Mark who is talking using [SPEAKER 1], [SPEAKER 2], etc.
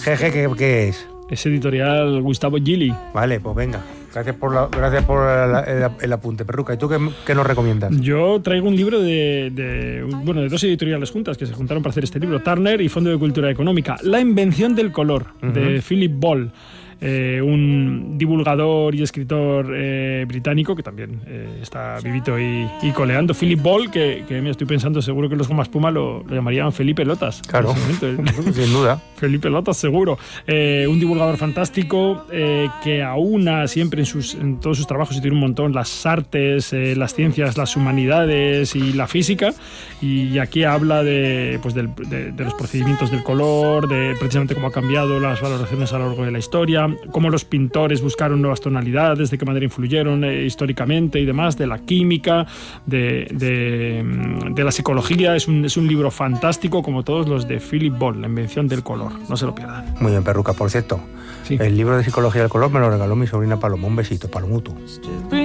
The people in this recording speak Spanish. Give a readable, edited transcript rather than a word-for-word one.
[SPEAKER 1] Jeje, ¿qué es?
[SPEAKER 2] Es editorial Gustavo Gili.
[SPEAKER 1] Vale, pues venga. Gracias por el apunte, Perruca. ¿Y tú qué nos recomiendas?
[SPEAKER 2] Yo traigo un libro de dos editoriales juntas que se juntaron para hacer este libro, Turner y Fondo de Cultura Económica. La invención del color, de Philip Ball. Un divulgador y escritor británico que también está vivito y coleando. Philip Ball, que me estoy pensando, seguro que los Goma Espuma lo llamarían Felipe Lotas.
[SPEAKER 1] Claro, sin duda.
[SPEAKER 2] Felipe Lotas, seguro. Un divulgador fantástico que aúna siempre en todos sus trabajos, y tiene un montón, las artes, las ciencias, las humanidades y la física. Y aquí habla de los procedimientos del color, de precisamente cómo ha cambiado las valoraciones a lo largo de la historia, cómo los pintores buscaron nuevas tonalidades, de qué manera influyeron históricamente y demás, de la química, de la psicología. Es un libro fantástico, como todos los de Philip Ball, La invención del color. No se lo pierdan.
[SPEAKER 1] Muy bien, Perruca. Por cierto, sí, el libro de psicología del color me lo regaló mi sobrina Paloma. Un besito, Palomutu.